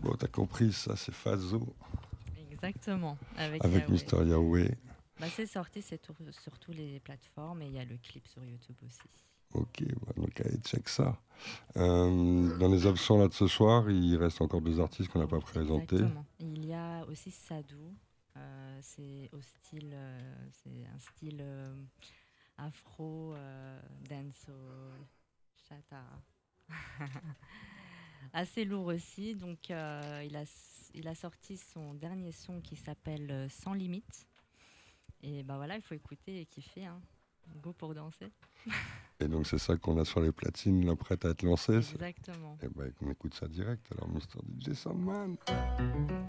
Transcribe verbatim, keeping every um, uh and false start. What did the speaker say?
Bon, t'as compris, ça c'est Fazo Exactement, avec, avec Yahweh. Mister Yahweh. Bah, c'est sorti, c'est tour- sur toutes les plateformes et il y a le clip sur YouTube aussi. Ok, bah, donc allez, check ça. Euh, dans les options là de ce soir, il reste encore deux artistes qu'on n'a pas présentés. Exactement. Il y a aussi Sadou. Euh, c'est au style, euh, c'est un style euh, afro, euh, dancehall, chata. Assez lourd aussi. Donc, euh, il, a, il a sorti son dernier son qui s'appelle euh, Sans limite. Et bah voilà, il faut écouter et kiffer. Hein. Go pour danser. Et donc c'est ça qu'on a sur les platines, là, prête à être lancée. Exactement. Et ben on écoute ça direct. Alors Mister D J Sandman.